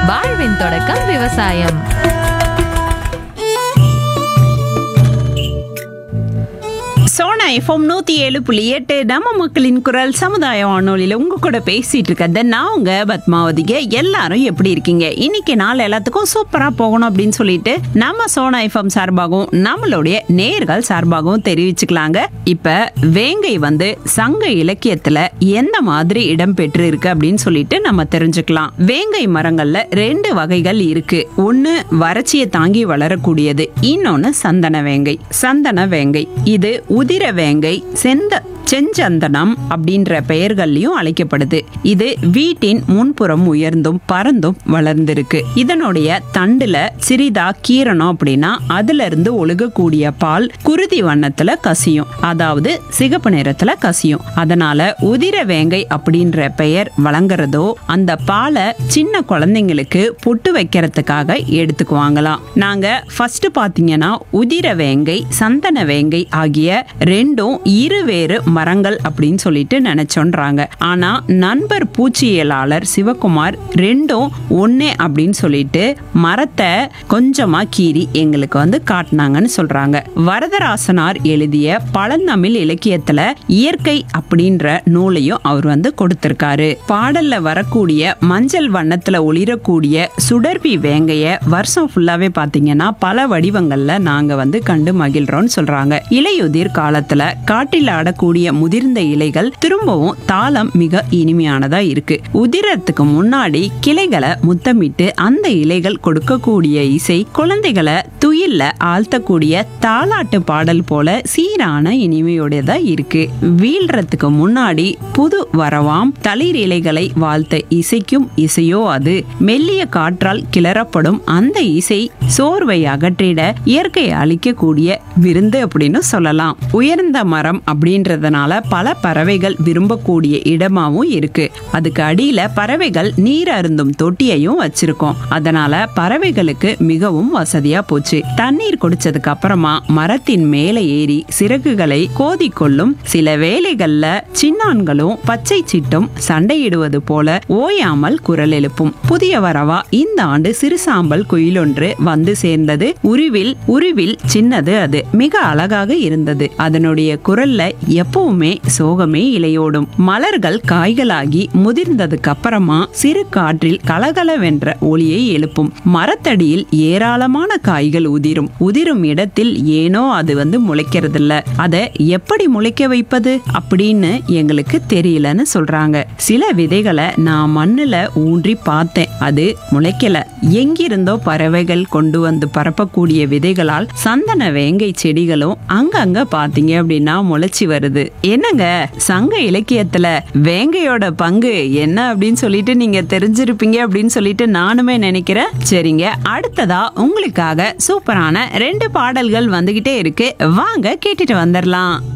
வாழ்வின் தொடக்கம் விவசாயம். சோனா எஃப்எம் 107.8 நம்ம மக்களின் குரல் சமுதாய வானொலியில உங்க கூட பேசிட்டு இருக்கேன். நான் உங்க பத்மாவதிங்க. எல்லாரும் எப்படி இருக்கீங்க? இன்னைக்கு நாள் எல்லாத்துக்கும் சூப்பரா போகணும் அப்படின்னு சொல்லிட்டு நம்ம சோனா எஃப்எம் சார்பாகவும் நம்மளுடைய நேர்கள் சார்பாகவும் தெரிவிச்சுக்கலாங்க. இப்ப வேங்கை சங்க இலக்கியத்துல எந்த மாதிரி இடம் பெற்று இருக்கு அப்படின்னு சொல்லிட்டு நம்ம தெரிஞ்சுக்கலாம். வேங்கை மரங்கள்ல 2 வகைகள் இருக்கு. ஒன்னு வறட்சியை தாங்கி வளரக்கூடியது, இன்னொன்னு சந்தன வேங்கை. சந்தன வேங்கை இது உதிர வேங்கை, செஞ்சந்தனம் அப்படின்ற பெயர்கள்லயும் அழைக்கப்படுது. இது வீட்டின் முன்புறம் உயர்ந்தும் பறந்தும் வளர்ந்திருக்கு. இதனுடைய தண்டுல சிறிதா கீரணும் அப்படின்னா அதுல இருந்து ஒழுகக்கூடிய பால் குருதி வண்ணத்துல கசியும், அதாவது சிகப்பு நிறத்துல கசியும். அதனால உதிர வேங்கை அப்படின்ற பெயர் வழங்குறதோ அந்த பாலை சின்ன குழந்தைங்களுக்கு பொட்டு வைக்கிறதுக்காக எடுத்துக்குவாங்களாம். நாங்க ஃபர்ஸ்ட் பாத்தீங்கன்னா உதிர வேங்கை சந்தன வேங்கை ஆகிய 2ம் இருவேறு மரங்கள் அப்படின்னு சொல்லிட்டு நினைச்சோன்றாங்க. ஆனா நண்பர் பூச்சியியலாளர் சிவகுமார் 2ம் ஒன்னே அப்படின்னு சொல்லிட்டு மரத்தை கொஞ்சமா கீறி எங்களுக்கு காட்டினாங்கன்னு சொல்றாங்க. வரதராசனார் எழுதிய பழந்தமிழ் இலக்கியத்துல இயற்கை அப்படின்ற நூலையும் அவர் கொடுத்திருக்காரு. பாடல்ல வரக்கூடிய மஞ்சள் வண்ணத்துல ஒளிரக்கூடிய சுடர்பி வேங்கைய வருஷம் ஃபுல்லாவே பாத்தீங்கன்னா பல வடிவங்கள்ல நாங்க கண்டு மகிழ்றோம்னு சொல்றாங்க. இலையுதிர் காலத்துல காட்டில் ஆடக்கூடிய முதிர்ந்த இலைகள் திரும்பவும் தாளம் மிக இனிமையானதா இருக்கு. உதிரத்துக்கு முன்னாடி கிளைகளை முத்தமிட்டு அந்த இலைகள் கொடுக்கக்கூடிய இசை குழந்தைகளை துயில்ல ஆழ்த்தக்கூடிய தாலாட்டு பாடல் போல சீரான இனிமையோடதா இருக்கு. வீழ்றதுக்கு முன்னாடி புது வரவாம் தளிர் இலைகளை வாழ்த்த இசைக்கும் இசையோ அது. மெல்லிய காற்றால் கிளறப்படும் அந்த இசை சோர்வை அகற்றிட இயற்கை அளிக்கக்கூடிய விருந்து அப்படின்னு சொல்லலாம். உயர்ந்த மரம் அப்படின்றதுனால பல பறவைகள் விரும்பக்கூடிய இடமாவும் இருக்கு. அதுக்கு அடியில பறவைகள் நீர் அருந்தும் தொட்டியையும் வச்சிருக்கோம். அதனால பறவைகளுக்கு மிகவும் வசதியா போச்சு. தண்ணீர் குடிச்சதுக்கு அப்புறமா மரத்தின் மேல ஏறி சிறகுகளை கோதிக்கொள்ளும். சில வேளைகள்ல சின்னான்களும் பச்சை சிட்டும் சண்டையிடுவது போல ஓயாமல் குரல் எழுப்பும். புதிய வரவா இந்த ஆண்டு சிறுசாம்பல் குயிலொன்று வந்து சேர்ந்தது. உருவில் சின்னது, அது மிக அழகாக இருந்தது. அதனுடைய குரல்ல எப்பவுமே சோகமே இலையோடும். மலர்கள் காய்களாகி முதிர்ந்ததுக்கு அப்புறமா சிறு காற்றில் கலகலவென்ற ஒளியை எழுப்பும். மரத்தடியில் ஏராளமான காய்கள் உதிரும் இடத்தில் ஏனோ அது முளைக்கிறது இல்ல. அதை எப்படி முளைக்க வைப்பது அப்படின்னு எங்களுக்கு தெரியலன்னு சொல்றாங்க. சில விதைகளை நான் மண்ணுல ஊன்றி பார்த்தேன், அது முளைக்கல. எங்கிருந்தோ பறவைகள் கொண்டு பரப்பக்கூடிய விதைகளால் சந்தன வேங்கை செடிகளும் அங்கங்க பாத்தீங்க அப்படின்னா முளைச்சி வருது. என்னங்க சங்க இலக்கியத்துல வேங்கையோட பங்கு என்ன அப்படின்னு சொல்லிட்டு நீங்க தெரிஞ்சிருப்பீங்க அப்படின்னு சொல்லிட்டு நானுமே நினைக்கிறேன். சரிங்க, அடுத்ததா உங்களுக்காக சூப்பரான 2 பாடல்கள் வந்துகிட்டே இருக்கு. வாங்க கேட்டுட்டு வந்துடலாம்.